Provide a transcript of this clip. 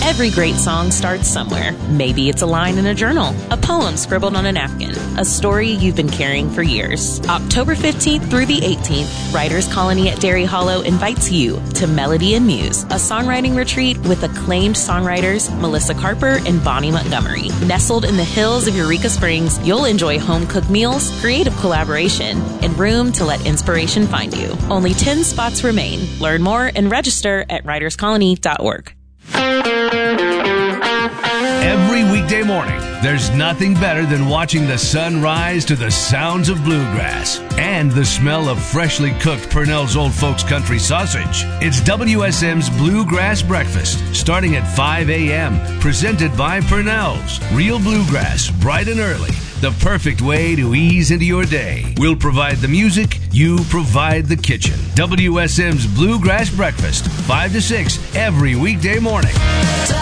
Every great song starts somewhere. Maybe it's a line in a journal, a poem scribbled on a napkin, a story you've been carrying for years. October 15th through the 18th, Writers Colony at Dairy Hollow invites you to Melody and Muse, a songwriting retreat with acclaimed songwriters Melissa Carper and Bonnie Montgomery. Nestled in the hills of Eureka Springs, you'll enjoy home-cooked meals, creative collaboration, and room to let inspiration find you. Only 10 spots remain. Learn more and register at writerscolony.org. Every weekday morning, there's nothing better than watching the sun rise to the sounds of bluegrass and the smell of freshly cooked Purnell's Old Folks Country Sausage. It's WSM's Bluegrass Breakfast, starting at 5 a.m., presented by Purnell's. Real bluegrass, bright and early. The perfect way to ease into your day. We'll provide the music, you provide the kitchen. WSM's Bluegrass Breakfast, 5 to 6, every weekday morning.